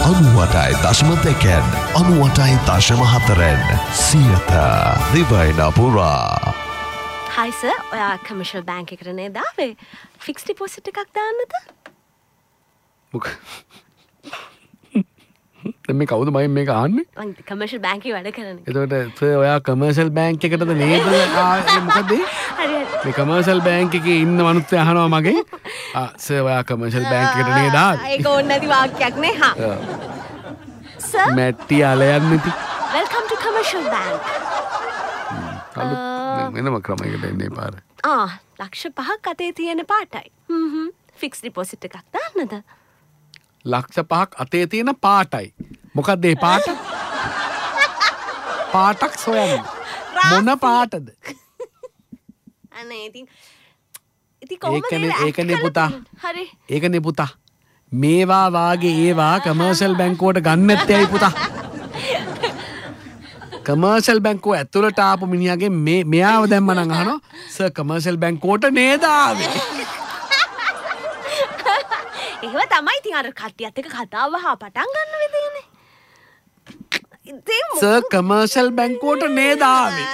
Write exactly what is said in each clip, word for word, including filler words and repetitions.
අනුවටයි දශම දෙකෙන් අනුවටයි දශම හතරෙන් සියත දිවයින පුරා. Hi sir, ඔයා commercial bank එකට නේද ආවේ? Fixed deposit එකක් දාන්නද? මොක මේ කවුද මම මේක අහන්නේ? මම commercial bank එකේ වැඩ කරන්නේ. එතකොට සර් ඔයා commercial bank එකටද නේද ආවේ මොකද? හරි හරි. මේ commercial bank එකේ ඉන්න මිනිස්සු අහනවා මගෙන් ආ සර් ඔයා commercial bank එකට නේද ආවේ? ඒක ඕනේ නැති වාක්‍යයක් නේ හා. Sir, මැටි අලයන් නැති. welcome to commercial bank. අලුත් වෙනම ක්‍රමයකට එන්නේ පාර. ආ, ලක්ෂ පහක් අතේ තියෙන පාටයි. හ්ම් හ්ම්. fixed deposit එකක් දාන්නද? ලක්ෂ පහක් අතේ තියෙන පාටයි. මොකක්ද ඒ පාට? පාටක් සොයන්න. මොන පාටද? අනේ ඉතින් ඉතින් කොහොමද ඒකනේ ඒකනේ පුතා. හරි. ඒකනේ පුතා. මේවා වාගේ ඒවා කමර්ෂල් බැංකුවට ගන්න නැත්තේ ඇයි පුතා? කමර්ෂල් බැංකුව ඇතුළට ආපු මිනිහාගේ මේ මෙයාව දැම්ම නම් අහනවා සර් කමර්ෂල් බැංකුවට නේද ආවේ? ඒව තමයි ඉතින් අර කට්ටියත් එක්ක කතාව වහා පටන් ගන්න විදියනේ. ඉතින් සර් කමර්ෂල් බැංකුවට නේද ආවේ?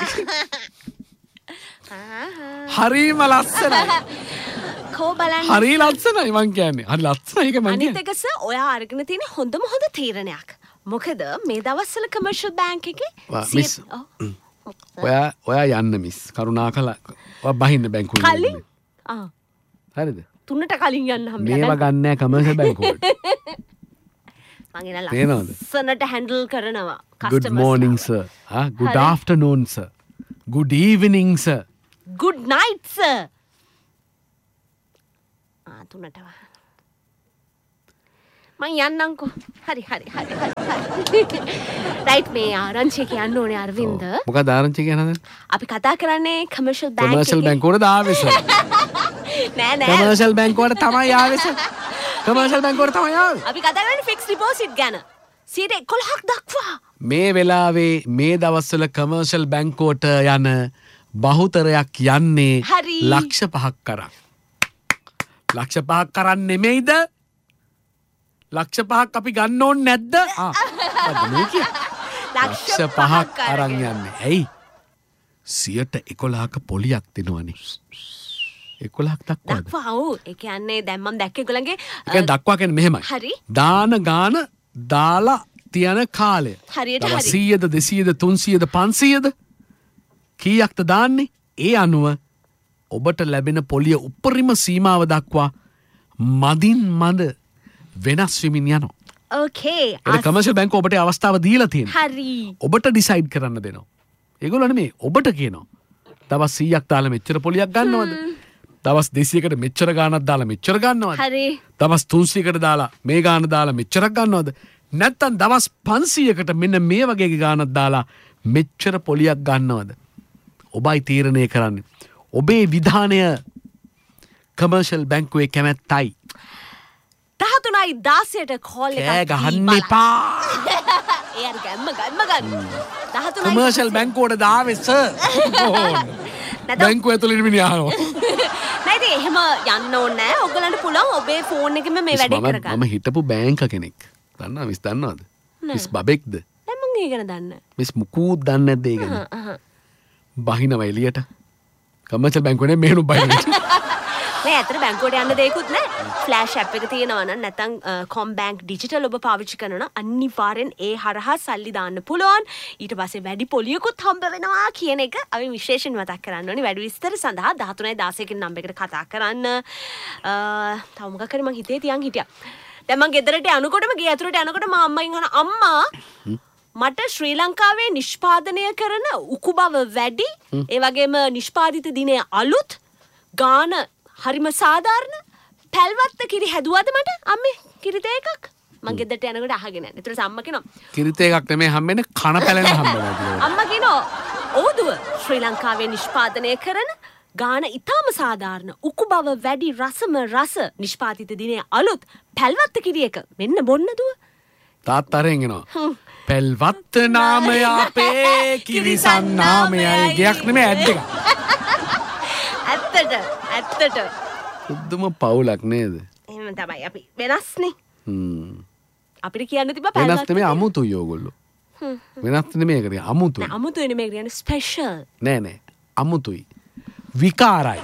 හරිම ලස්සනයි. කෝ බලන්න. හරි ලස්සනයි මං කියන්නේ. හරි ලස්සනයි ඒක මං අනිත් කියන්නේ. එක සර් ඔයා අරගෙන තියෙන හොඳම හොඳ තීරණයක්. මොකද මේ දවස්වල commercial bank එකේ මිස් ඔයා ඔයා යන්න මිස් කරුණාකරලා ඔයා බහින්න බැංකුවේ. කලින් ආ හරිද? තුනට කලින් යන්න හම්බෙලා. මේවා ගන්න නෑ කමර්ෂල් බැංකුවට. මං එන තේනවද? ලස්සනට handle කරනවා Good customers. morning sir. Ah, good හරි. afternoon sir. Good evening sir. Good night sir. ආ තුනට වහ. මං යන්නම්කෝ. හරි හරි හරි හරි. රයිට් මේ ආරංචි කියන්න ඕනේ අරවින්ද. මොකක්ද ආරංචි කියන්නේ? අපි කතා කරන්නේ commercial bank කමර්ෂල් බැංකුවට ආවේ sir. නෑ නෑ. කමර්ෂල් බැංකුවට තමයි ආවේ sir. කමර්ෂල් බැංකුවට තමයි ආවේ. අපි කතා කරන්නේ fixed deposit ගැන. සියයට එකොළහක් දක්වා. මේ වෙලාවේ මේ දවස්වල කමර්ෂල් බැංකුවට යන බහුතරයක් යන්නේ හරි. ලක්ෂ පහක් කරන්. ලක්ෂ පහක් කරන් නෙමෙයිද? ලක්ෂ පහක් අපි ගන්න ඕනේ නැද්ද? ආ. මොකද මේ කියන්නේ? ලක්ෂ පහක් අරන් යන්නේ. ඇයි? සියයට එකොළහක පොලියක් දෙනවනේ. එකොළහක් දක්වාද? දක්වා ඔව්. ඒ කියන්නේ දැන් මම දැක්ක ඒගොල්ලන්ගේ ඒ කියන්නේ දක්වා කියන්නේ මෙහෙමයි. හරි. දාන ගාන දාලා තියන කාලය. හරියට තව හරි. සීයද දෙසීයද තුන්සීයද පන්සීයද කීයක්ද දාන්නේ? ඒ අනුව ඔබට ලැබෙන පොලිය උපරිම සීමාව දක්වා මදින් මද වෙනස් වෙමින් යනවා. ඕකේ. ඒක කමර්ෂල් බැංකුව ඔබට ඒ අවස්ථාව දීලා තියෙනවා. හරි. ඔබට ඩිසයිඩ් කරන්න දෙනවා. ඒගොල්ලෝ නෙමෙයි ඔබට කියනවා. දවස් සීයක් දාලා මෙච්චර පොලියක් ගන්නවද? දවස් දෙසීයකට මෙච්චර ගාණක් දාලා මෙච්චර ගන්නවද? හරි. දවස් තුන්සීයකට දාලා මේ ගාණ දාලා මෙච්චරක් ගන්නවද? නැත්තම් දවස් පන්සීයකට මෙන්න මේ වගේ ගාණක් දාලා මෙච්චර පොලියක් ගන්නවද? ඔබයි තීරණය කරන්නේ. ඔබේ විධානය කමර්ෂල් බැංකුවේ කැමැත්තයි. දහතුනයි දාසයට කෝල් එකක් කෑ ගහන්න දී බලන්න. එපා. ඒ අර ගැම්ම ගැම්ම ගන්න. දහතුනයි කමර්ෂල් බැංකුවට දාවේ සර්. බැංකුව ඇතුළේ මිනිහ අහනවා. නෑ ඉතින් එහෙම යන්න ඕනේ නෑ. ඔයගලන්ට පුළුවන් ඔබේ ෆෝන් එකෙම මේ වැඩේ කරගන්න. මම හිටපු බැංක කෙනෙක්. දන්නවා මිස් දන්නවද? මිස් බබෙක්ද? දැන් මම ඒ ගැන දන්නේ. මිස් මුකුත් දන්නේ නැද්ද ඒ ගැන? බහිනව එළියට. කමර්ෂල් බැංකුවේ මෙහෙණු බහින. නෑ ඇත්තට බැංකුවට යන්න දෙයක්වත් නෑ. ෆ්ලෑෂ් ඇප් එක තියෙනවා නම් නැත්නම් කොම් බැංක් ඩිජිටල් ඔබ පාවිච්චි කරනවා නම් අනිවාර්යෙන් ඒ හරහා සල්ලි දාන්න පුළුවන්. ඊට පස්සේ වැඩි පොලියකුත් හම්බ වෙනවා කියන එක අපි විශේෂයෙන් මතක් කරන්න ඕනේ. වැඩි විස්තර සඳහා දහතුනයි දාසය කියන නම්බර් එකට කතා කරන්න. තව මොකක් හරි මං හිතේ තියන් හිටියා. දැන් මං ගෙදරට යනකොටම ගේ ඇතුළට යනකොට මම අම්මගෙන් අහන අම්මා මට ශ්‍රී ලංකාවේ නිෂ්පාදනය කරන උකු බව වැඩි ඒ වගේම නිෂ්පාදිත දිනය අලුත් ගාන හරිම සාධාරණ පැල්වත්ත කිරි හැදුවද මට අම්මේ කිරි තේ එකක් මං ගෙදරට යනකොට අහගෙන යනවා. ඒතර අම්මා කියනවා කිරි තේ එකක් නෙමෙයි හම්බෙන්නේ කන පැලෙන හම්බෙනවා කියලා. අම්මා කියනවා ඕදුව ශ්‍රී ලංකාවේ නිෂ්පාදනය කරන ගාන ඉතාම සාධාරණ උකු බව වැඩි රසම රස නිෂ්පාදිත දිනය අලුත් පැල්වත්ත කිරි එක මෙන්න බොන්න දුව. තාත්තරෙන් එනවා. පැල්වත්ත නාමය අපේ කිරිසන් නාමයයි ගයක් නෙමෙයි ඇඩ් එක. ඇත්තට ඇත්තට සුදුම පවුලක් නේද? එහෙම තමයි අපි වෙනස්නේ. හ්ම්. අපිට කියන්න තිබ්බා වෙනස් පැල්වත්ත නෙමෙයි අමුතුයි ඕගොල්ලෝ. වෙනස් නෙමෙයි ඒකට අමුතුයි. නෑ අමුතු නෙමෙයි කියන්නේ ස්පෙෂල්. නෑ නෑ අමුතුයි. විකාරයි.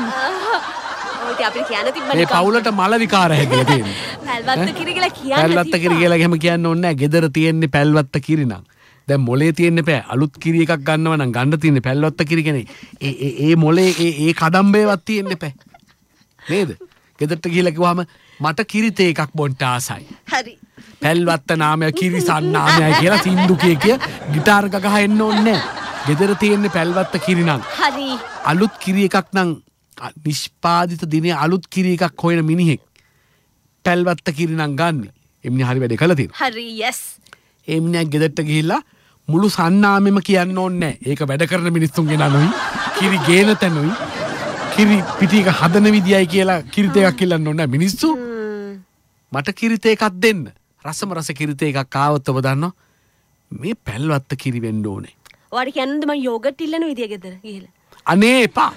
ඔය ඉතින් අපිට කියන්න තිබ්බා මේ පවුලට මල විකාර හැදලා තියෙන්නේ. පැල්වත්ත කිරි කියලා කියන්න පැල්වත්ත කිරි කියලා එහෙම කියන්න ඕනේ නෑ. ගෙදර තියෙන්නේ පැල්වත්ත කිරි නම්. දැන් මොලේ තියෙන්න බෑ. අලුත් කිරි එකක් ගන්නව නම් ගන්න තියෙන්නේ පැල්වත්ත කිරි කෙනේ. ඒ ඒ ඒ මොලේ ඒ ඒ කදම්බේවත් තියෙන්න බෑ. නේද? ගෙදරට ගිහලා කිව්වම මට කිරි තේ එකක් බොන්න ආසයි. හරි. පැල්වත්ත නාමය කිරි සන්නාමයයි කියලා සින්දු කිය කිය ගිටාර් එක ගහ එන්න ඕනේ නෑ. ගෙදර තියෙන්නේ පැල්වත්ත කිරි නම්. හරි. අලුත් කිරි එකක් නම් නිෂ්පාදිත දිනේ අලුත් කිරි එකක් හොයන මිනිහෙක් පැල්වත්ත කිරි නම් ගන්න. එම්නේ හරි වැඩේ කළා තියෙනවා. හරි yes. එම්නේ ගෙදරට ගිහිල්ලා මුළු සන්නාමෙම කියන්න ඕනේ නෑ. ඒක වැඩ කරන මිනිස්සුන් ගෙනනොයි කිරි ගේන තැනොයි කිරි පිටි එක හදන විදියයි කියලා කිරි තේ එකක් ඉල්ලන්න ඕනේ නෑ මිනිස්සු. මට කිරි තේ එකක් දෙන්න. රසම රස කිරි තේ එකක් ආවොත් ඔබ දන්නවා මේ පැල්වත්ත කිරි වෙන්න ඕනේ. ඔයාලට කියන්නද මම යෝගට් ඉල්ලන විදිය ගෙදර ගිහලා. අනේ එපා.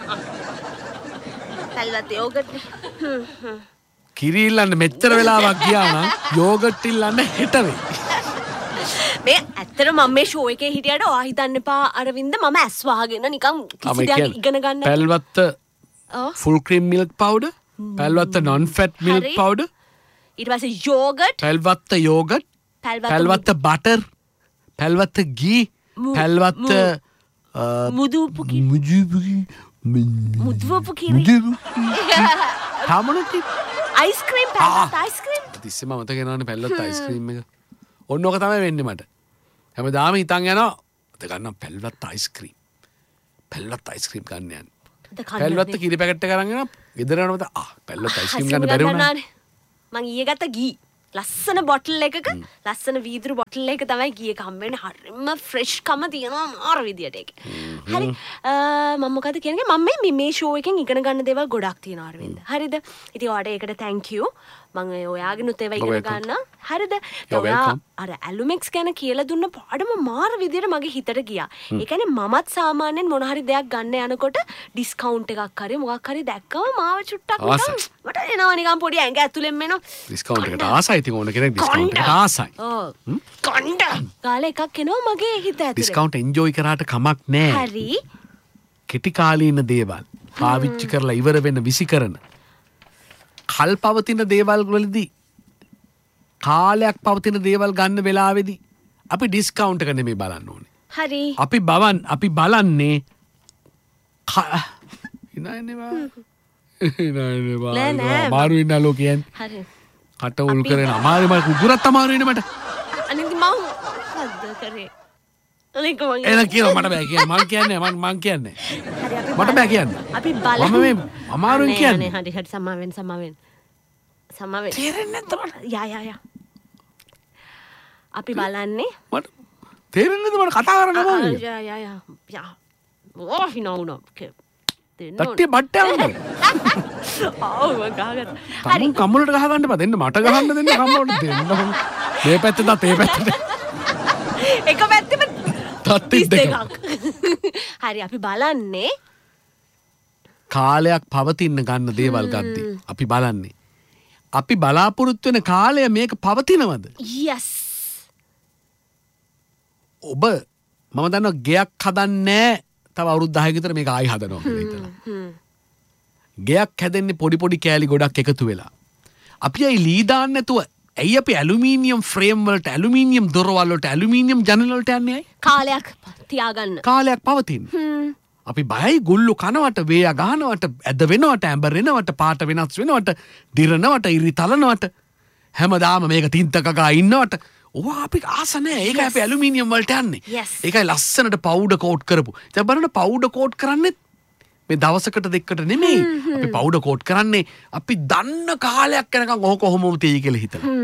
පැල්වත්ත යෝගට්. කිරි ඉල්ලන්න මෙච්චර වෙලාවක් ගියා නම් යෝගට් ඉල්ලන්න හෙට වෙයි. මේ ඇත්තට මම මේ ෂෝ එකේ හිටියට ඔයා හිතන්න එපා අරවින්ද මම ඇස් වහගෙන නිකන් කිසි දෙයක් ඉගෙන ගන්න. පැල්වත්ත full cream milk powder, පැල්වත්ත non fat milk powder, ඊට පස්සේ යෝගට්, පැල්වත්ත යෝගට්, පැල්වත්ත බටර්, පැල්වත්ත ගී, පැල්වත්ත මුදුපු කිරි. මුදුපු මුදුපු කිරි. තාමනති අයිස්ක්‍රීම් පැල්වත්ත අයිස්ක්‍රීම්. තිස්සෙම මතක එනවනේ පැල්වත්ත අයිස්ක්‍රීම් එක. ඔන්න ඕක තමයි වෙන්නේ මට. හැමදාම හිතන් යනවා අද ගන්න පැල්වත්ත අයිස්ක්‍රීම්. පැල්වත්ත අයිස්ක්‍රීම් ගන්න යන්නේ. පැල්වත්ත කිරි පැකට් එක අරන් එනවා. ගෙදර යනකොට ආ පැල්වත්ත අයිස්ක්‍රීම් ගන්න බැරි වුණා. මං ඊයේ ගත්ත ගී ලස්සන බොටල් එකක ලස්සන වීදුරු බොටල් එක තමයි ගී එක හම්බෙන්නේ. හරිම ෆ්‍රෙෂ් කම තියෙනවා මාර විදියට ඒක. හරි මම මොකද කියන්නේ මම මේ මේ ෂෝ එකෙන් ඉගෙන ගන්න දේවල් ගොඩක් තියෙනවා අරවින්ද. හරිද? ඉතින් ඔයාලට ඒකට thank you. මම ඔයාගෙනුත් ඒවා ඉගෙන ගන්න. හරිද? ඔයා අර ඇලුමෙක්ස් ගැන කියලා දුන්න පාඩම මාර විදියට මගේ හිතට ගියා. ඒ කියන්නේ මමත් සාමාන්‍යයෙන් මොන හරි දෙයක් ගන්න යනකොට ඩිස්කවුන්ට් එකක් හරි මොකක් හරි දැක්කම මාව චුට්ටක් නිකන් මට එනවා නිකන් පොඩි ඇඟ ඇතුලෙන් එනවා. ඩිස්කවුන්ට් එකට ආසයි ඉතින් ඕන කෙනෙක් ඩිස්කවුන්ට් එකට ආසයි. ඔව්. කොණ්ඩ. ගාලා එකක් එනවා මගේ හිත ඇතුලේ. ඩිස්කවුන්ට් එන්ජොයි කරාට කමක් නෑ. හරි. කෙටි කාලීන දේවල් පාවිච්චි කරලා ඉවර වෙන විසි කරන කල් පවතින දේවල් වලදී කාලයක් පවතින දේවල් ගන්න වෙලාවේදී අපි ඩිස්කවුන්ට් එක නෙමෙයි බලන්න ඕනේ. හරි. අපි බවන් අපි බලන්නේ ඉනන්නේ බා. ඉනන්නේ බා. නෑ නෑ. මාරු ඉන්න ලෝකයෙන්. හරි. කට උල් කරන අමාරු මම කුකුරත් අමාරු වෙන මට. අනිත් මම හද්ද කරේ. අනික මම එන කියලා මට බෑ කියන්න. මං කියන්නේ මං මං කියන්නේ. හරි අපි මට බෑ කියන්න. අපි බලමු. මම මේ අමාරුවෙන් කියන්නේ. හරි හරි සමාවෙන් සමාවෙන්. සමාවෙන්. තේරෙන්නේ නැද්ද මට? යා යා යා. අපි බලන්නේ මට තේරෙන්නේ නැද්ද මට කතා කරන්න ඕනේ? යා යා යා යා. ඕ හිනවුන. තට්ටිය බට්ට යන්නේ. ආව් මං ගහගත්තා. හරි කම්මුලට ගහ ගන්න බෑ. දෙන්න මට ගහන්න දෙන්න කම්මුලට දෙන්න. මේ පැත්තට දා තේ පැත්තට. එක පැත්තෙම තත්ති දෙකක්. හරි අපි බලන්නේ කාලයක් පවතින්න ගන්න දේවල් ගද්දී අපි බලන්නේ අපි බලාපොරොත්තු වෙන කාලය මේක පවතිනවද? yes. ඔබ මම දන්නවා ගෙයක් හදන්නේ තව අවුරුදු දහයක විතර මේක ආයි හදනවා කියලා හිතලා. ගෙයක් හැදෙන්නේ පොඩි පොඩි කෑලි ගොඩක් එකතු වෙලා. අපි අයි ලී දාන්න නැතුව ඇයි අපි ඇලුමීනියම් ෆ්‍රේම් වලට ඇලුමීනියම් දොරවල් වලට ඇලුමීනියම් ජනල වලට යන්නේ ඇයි? කාලයක් තියාගන්න. කාලයක් පවතින. අපි බයයි ගුල්ලු කනවට වේය ගහනවට ඇද වෙනවට ඇඹ වෙනවට පාට වෙනස් වෙනවට දිරනවට ඉරි තලනවට හැමදාම මේක තින්තක ගා ඉන්නවට ඕවා අපි ආස නැහැ. ඒක අපි ඇලුමීනියම් වලට යන්නේ. ඒකයි ලස්සනට පවුඩර් කෝට් කරපු. දැන් බලන්න පවුඩර් කෝට් කරන්නේ මේ දවසකට දෙකකට නෙමෙයි. අපි පවුඩර් කෝට් කරන්නේ අපි දන්න කාලයක් යනකම් ඔහොම කොහොමද තියෙයි කියලා හිතලා.